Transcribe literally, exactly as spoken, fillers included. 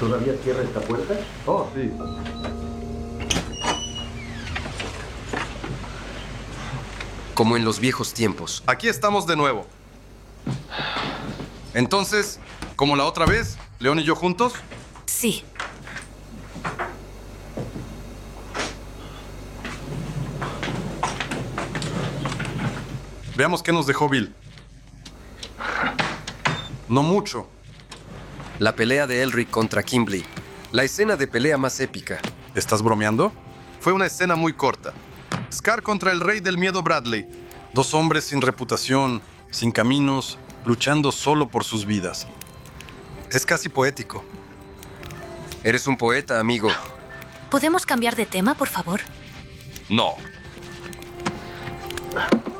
¿Todavía cierra esta puerta? Oh, sí. Como en los viejos tiempos. Aquí estamos de nuevo. Entonces, como la otra vez, León y yo juntos. Sí. Veamos qué nos dejó Bill. No mucho. La pelea de Elric contra Kimberly. La escena de pelea más épica. ¿Estás bromeando? Fue una escena muy corta. Scar contra el rey del miedo Bradley. Dos hombres sin reputación, sin caminos, luchando solo por sus vidas. Es casi poético. Eres un poeta, amigo. ¿Podemos cambiar de tema, por favor? No.